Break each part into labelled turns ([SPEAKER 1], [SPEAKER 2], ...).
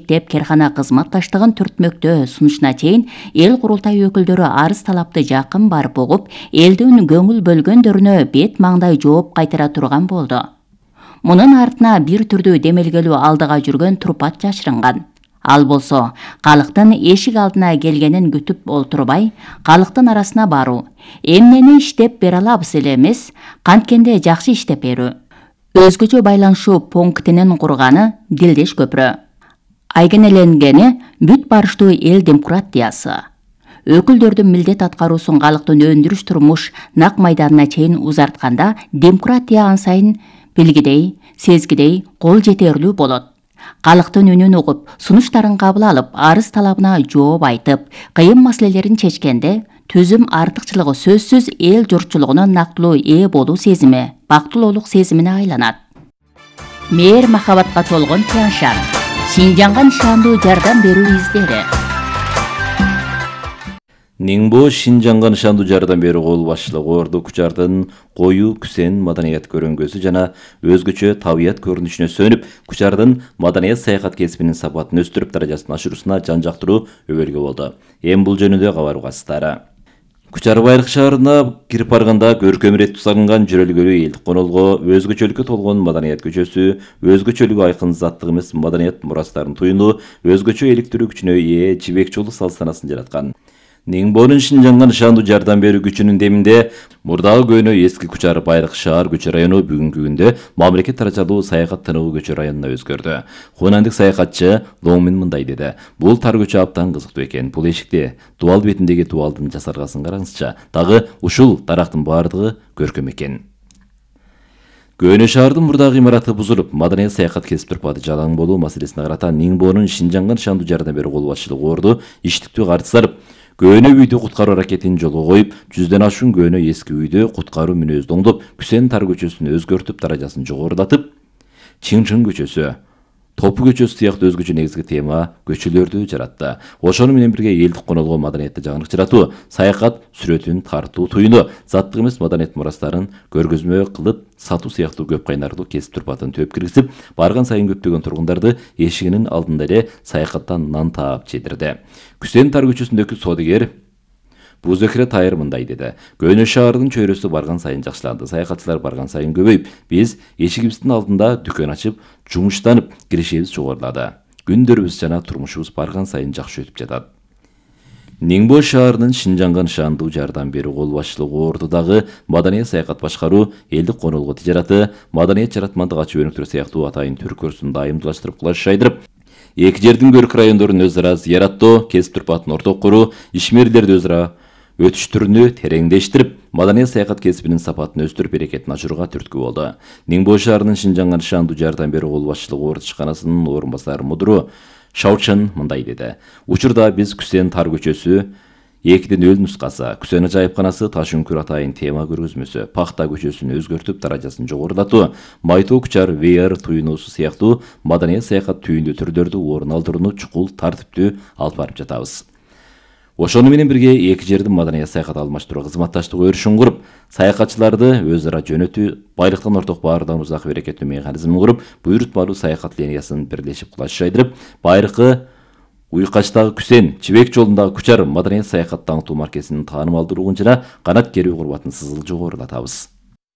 [SPEAKER 1] мектеп, керхана кызматташтыгын түртмөктөө сунушуна чейин эл курултай өкүлдөрү арыз талапты жакын барып угуп, элдин көңүл бөлгөндөрүнө бет маңдай жооп кайтара турган болду. Мунун артына бир түрдүү демелгелүү алдыга жүргөн Турпат жашырынган. Ал болсо, калктын эшик алдына келгенин күтүп олтурбай, калктын арасына баруу. Эмнени иштеп бере алабыз эле эмес, канткенде жакшы иштеп берүү. Өзгөчө байланышуу пунктинин курганы Дилдеш көпүрө. Айгинеленгени бүт барыштуу эл демократиясы. Өкүлдөрдүн милдет аткаруусун калктын өндүрүш турмуш нак майданына чейин узартканда демократия ан сайын билгидей, сезгидей кол жетерлүү болот. Калктын үнүн угуп, сунуштарын кабыл алып, арыз талабына жооп айтып, кыйын маселелерин чечкенде, түзүм артыкчылыгы сөзсүз эл журтчулугунун нактылуу ээ болуу сезими, бактылуулук сезимине айланат. Мээр махабатка толгон Тяньшан, Шинжаңга нышандуу жардам берүү издери.
[SPEAKER 2] Ниңбо Шинжаңга нышандуу жардам берүү кол башчылыгы Орду Кучардын коюу күсен маданият көрөңгөсү жана өзгөчө табият көрүнүшүнө сөнүп, Кучардын маданият саякат кесибинин сапатын өстүрүп даражасын ашыруусуна жан жактыруу өбөлгө болду. Эми бул жөнүндө кабар угасыздар. Кучар Байрак шаарына кирип барганда көркөм ирет салынган жүрөлгөлүү элдик конолго, өзгөчөлүккө толгон маданият көчөсү, өзгөчөлүгү айкын заттык эмес маданият мурастарын туюну, өзгөчө иликтирүү күчүнө ээ Жибек жолу салсанасын жараткан. Ниңбонун Шинжаңга нышандуу жардам берүү күчүнүн деминде мурдагы көөнө эски Кучар Байрак шаар көчө району бүгүнкү күндө мамлекет даражалуу саякат тыныгуу көчө районуна өзгөрдү. Хунандык саякатчы Лоңмин мындай деди: бул тар көчө абдан кызыктуу экен. Бул эшикте дубал бетиндеги дубалдын жасаргасын караңызчы. Дагы ушул дарактын баардыгы көркөм экен. Көөнө шаардын мурдагы имараты бузулуп, маданият саякат кесип турпады жалаң болуу маселесине карата Ниңбонун Шинжаңга нышандуу жардам берүү кол башчылыгы Орду иштиктүү каржы көөнө үйдү куткаруу аракетин жолго коюп, 100дөн ашуун көөнө эски үйдү куткаруу мүнөздү оңдоп, Күсен тар көчөсүн өзгөртүп, даражасын жогорулатып, Чыңчың көчөсү, Топу көчөсү сыяктуу өзгөчө негизги тема көчөлөрдү жаратты. Ошону менен бирге элдик конолго маданиятты жаңылык жаратуу, саякат сүрөтүн тартуу туюну, заттык эмес маданият мурастарын көргөзмө кылып сатуу сыяктуу көп кайнарлуу кесип турпатын төп киргизип, барган сайын көптөгөн тургундарды эшигинин алдында эле саякаттан нан таап жедирди. Күсен тар көчөсүндөгү содыгер Бузекре Тайыр мындай деди: көөнө шаардын чөйрөсү барган сайын жакшыланды, саякатчылар барган сайын көбөйүп, биз эшигибиздин алдында дүкөн ачып, жумуштанып, киришебиз жогорулады. Күндөрүбүз жана турмушубуз барган сайын жакшы өтүп жатат. Ниңбо шаарынын Шинжаңга нышандуу жардам берүү кол башчылыгы Ордудагы маданият саякат башкаруу, элдик конолго тижараты, маданият жаратмандык ачуу өнүктүрүү сыяктуу атайын төр көрсүн дайымдуулаштырып, кулаш жайдырып, эки жердин көрк райондорун өз ара зыяраттоо, кесип турпатын орток куруу, ишмерлерди өз ара өтүштүрүүнү тереңдештирип, маданият саякат кесибинин сапатын өстүрүп, берекетин ашырууга түрткү болду. Ниңбо шаарынын Шинжаңга нышандуу жардам берүү кол башчылыгы Орду ишканасынын орун басары мудуру Шаучан мындай деди: учурда биз Күсен тар көчөсү 2-нөл нускасы, Күсен ажайыпканасы Ташүңкүр атайын тема көргөзмөсү, Пахта көчөсүн өзгөртүп, даражасын жогорулатуу, Майтоо Кучар VR туюнуусу сыяктуу маданият саякат түйүндүү түрлөрдү орун алдырууну чукул тартиптүү алып барып жатабыз. Ошону менен бирге эки жердин маданият саякат алмаштыруу кызматташтык өрүшүн куруп, саякатчыларды өз ара жөнөтүү, байлыктан орток баардан узак берекеттүү механизмин куруп, буйрутмалуу саякат линиясын бирлешип кулаш жайдырып, байыркы Уйкачтагы Күсен, Жибек жолундагы Кучар маданият саякат таңтуу маркесинин таанымалдуулугун жана канат керүү курбатын сызыл жогорулатабыз.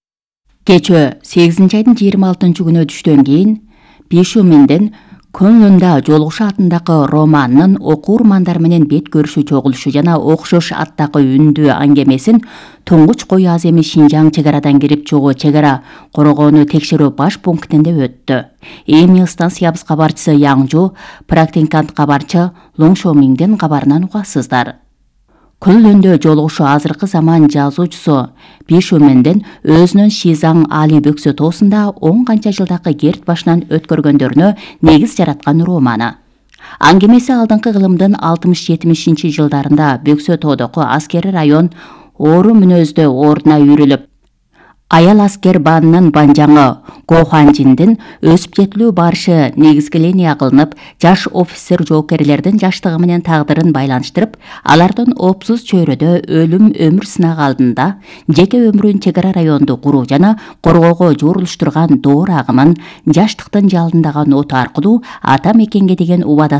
[SPEAKER 1] Кечөө 8 айдын 26 күнү түштөн кийин Бишуминден Көңүндө жолугушу атындагы романынын окуурмандар менен бет көрүшү чогулушу жана окшош аттагы үндүү аңгемесин туңгуч кой аземи Шинжаң чегарадан кирип чыгуу чегара коргоону текшерүү баш пунктинде өттү. Эми станциябыз кабарчысы Яңжу, практикант кабарчы Лоңшомиңдин кабарынан угасыздар. Көңүндө жолугушу азыркы заман жазуучусу Бишуминден өзүнүн Шизаң Али Бөксө тоосунда 10 канча жылдагы керт башынан өткөргөндөрүнө негиз жараткан романы. Аңгемеси алдыңкы кылымдын 60-70 жылдарында Бөксө тоодогу аскери район оору мүнөздө ордуна үйрүлүп, аял аскер банынын банжаңы Гоханжиндин өсүп жетилүү барышы негизги линия кылынып, жаш офицер жоокерлердин жаштыгы менен тагдырын байланыштырып, алардын опсуз чөйрөдө өлүм өмүр сынагы алдында жеке өмүрүн чегара районду куруу жана коргоого жуурулуштурган доор агымын жаштыктын жалындаган оту аркылуу ата мекенге деген убада